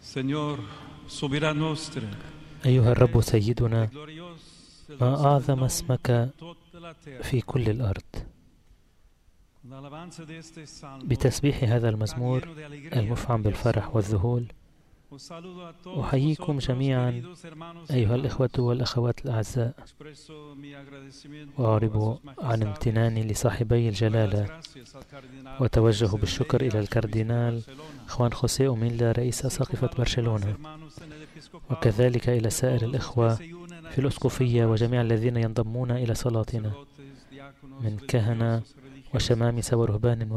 أيها الرب سيدنا، ما أعظم اسمك في كل الأرض. بتسبيح هذا المزمور المفعم بالفرح والذهول أحييكم جميعا أيها الإخوة والأخوات الأعزاء، وأعرب عن امتناني لصاحبي الجلالة، وتوجه بالشكر إلى الكاردينال خوان خوسيه أوميلدا رئيس أساقفة برشلونة، وكذلك إلى سائر الإخوة في الأسقفية وجميع الذين ينضمون إلى صلاتنا من كهنة وشمامسة ورهبان